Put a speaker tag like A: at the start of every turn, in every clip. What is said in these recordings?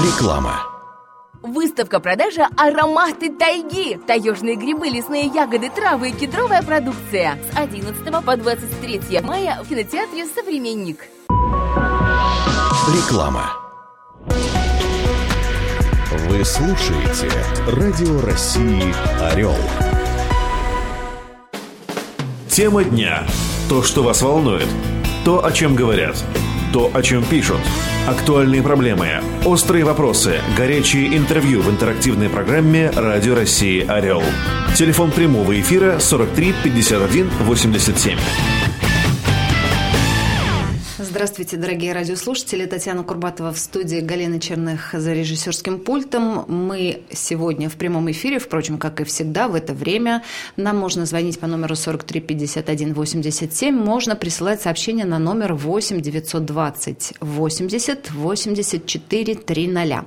A: Реклама.
B: Выставка-продажа «Ароматы тайги». Таежные грибы, лесные ягоды, травы и кедровая продукция. С 11 по 23 мая в кинотеатре «Современник».
A: Реклама. Вы слушаете Радио России «Орел».
C: Тема дня. То, что вас волнует. То, о чем говорят. То, о чем пишут. Актуальные проблемы, острые вопросы, горячие интервью в интерактивной программе «Радио России Орел». Телефон прямого эфира 43 51 87.
D: Здравствуйте, дорогие радиослушатели. Татьяна Курбатова в студии, Галина Черных за режиссерским пультом. Мы сегодня в прямом эфире, впрочем, как и всегда, в это время. Нам можно звонить по номеру 43 51 87. Можно присылать сообщения на номер 8 920 80 84 300.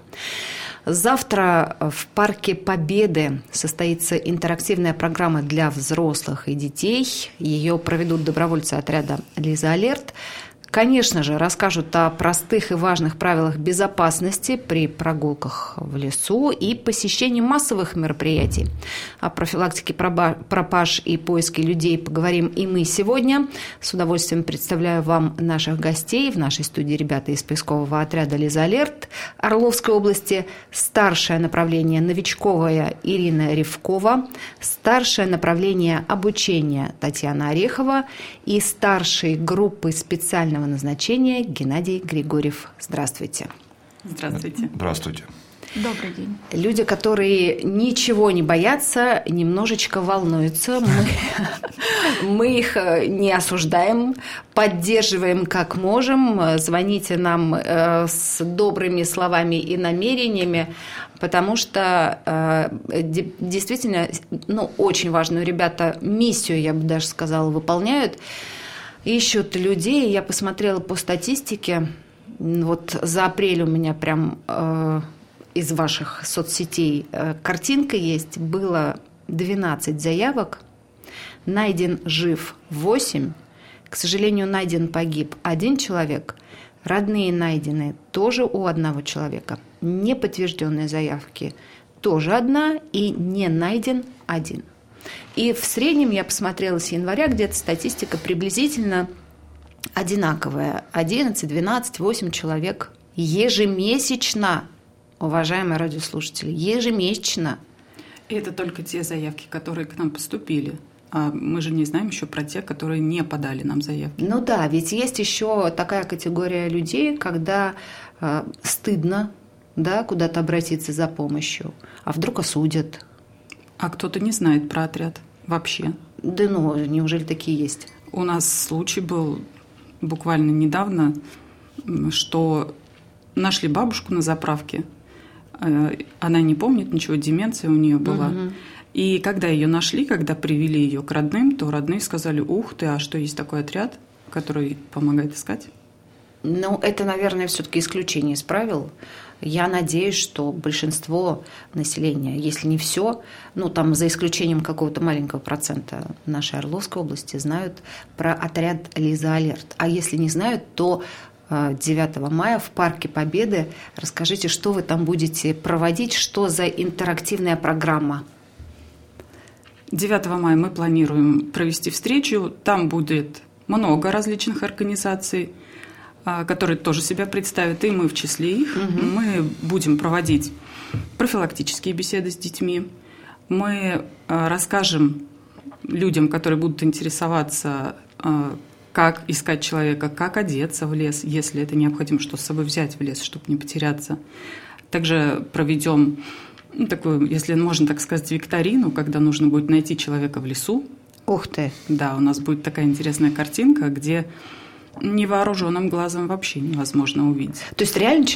D: Завтра в Парке Победы состоится интерактивная программа для взрослых и детей. Ее проведут добровольцы отряда «Лиза Алерт». Конечно же, расскажут о простых и важных правилах безопасности при прогулках в лесу и посещении массовых мероприятий. О профилактике пропаж и поиске людей поговорим и мы сегодня. С удовольствием представляю вам наших гостей. В нашей студии ребята из поискового отряда «Лиза Алерт» Орловской области, старшее направление «Новичковая» Ирина Ревкова, старшее направление обучения Татьяна Орехова и старший группы специального назначения Геннадий Григорьев. Здравствуйте.
E: Здравствуйте.
C: Здравствуйте.
E: Добрый день.
D: Люди, которые ничего не боятся, немножечко волнуются. Мы их не осуждаем, поддерживаем как можем. Звоните нам с добрыми словами и намерениями, потому что действительно, очень важную ребята миссию, я бы даже сказала, выполняют. Ищут людей. Я посмотрела по статистике. Вот за апрель у меня прям из ваших соцсетей картинка есть. Было 12 заявок. Найден жив 8. К сожалению, найден погиб 1 человек. Родные найдены тоже у 1 человека. Неподтвержденные заявки тоже 1. И не найден 1. И в среднем, я посмотрела с января, где-то статистика приблизительно одинаковая. 11, 12, 8 человек ежемесячно, уважаемые радиослушатели, ежемесячно.
E: И это только те заявки, которые к нам поступили. А мы же не знаем еще про те, которые не подали нам заявки.
D: Ну да, ведь есть еще такая категория людей, когда стыдно, да, куда-то обратиться за помощью, а вдруг осудят.
E: А кто-то не знает про отряд вообще.
D: Да неужели такие есть?
E: У нас случай был буквально недавно, что нашли бабушку на заправке. Она не помнит ничего, деменция у нее была. Угу. И когда ее нашли, когда привели ее к родным, то родные сказали: ух ты, а что, есть такой отряд, который помогает искать?
D: Это, наверное, все-таки исключение из правил. Я надеюсь, что большинство населения, если не все, там за исключением какого-то маленького процента нашей Орловской области, знают про отряд «Лиза Алерт». А если не знают, то 9 мая в Парке Победы расскажите, что вы там будете проводить, что за интерактивная программа.
E: 9 мая мы планируем провести встречу. Там будет много различных организаций, которые тоже себя представят, и мы в числе их. Угу. Мы будем проводить профилактические беседы с детьми. Мы расскажем людям, которые будут интересоваться, как искать человека, как одеться в лес, если это необходимо, что с собой взять в лес, чтобы не потеряться. Также проведем такую, если можно так сказать, викторину, когда нужно будет найти человека в лесу.
D: Ух ты!
E: Да, у нас будет такая интересная картинка, где невооруженным глазом вообще невозможно увидеть.
D: То есть реально